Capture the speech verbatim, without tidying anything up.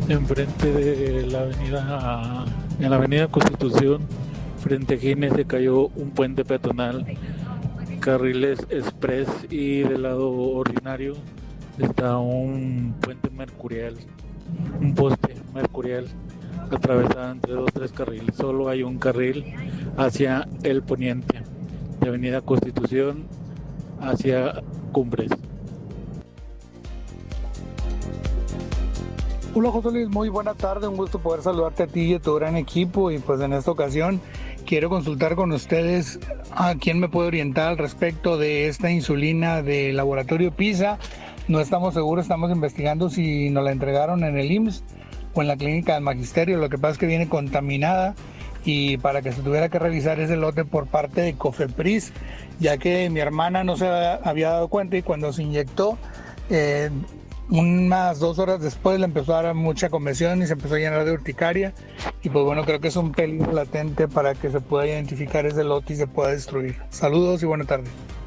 enfrente de la avenida, en la avenida Constitución, frente a Gine se cayó un puente peatonal, carriles express y del lado ordinario está un puente mercurial, un poste mercurial atravesado entre dos o tres carriles. Solo hay un carril hacia el poniente, de avenida Constitución hacia Cumbres. Hola José Luis, muy buena tarde, un gusto poder saludarte a ti y a tu gran equipo, y pues en esta ocasión quiero consultar con ustedes a quién me puede orientar al respecto de esta insulina de laboratorio PISA. No estamos seguros, estamos investigando si nos la entregaron en el I M S S o en la clínica del Magisterio. Lo que pasa es que viene contaminada y para que se tuviera que revisar ese lote por parte de Cofepris, ya que mi hermana no se había dado cuenta y cuando se inyectó, eh, unas dos horas después le empezó a dar mucha convección y se empezó a llenar de urticaria, y pues bueno, creo que es un peligro latente para que se pueda identificar ese lote y se pueda destruir. Saludos y buena tarde.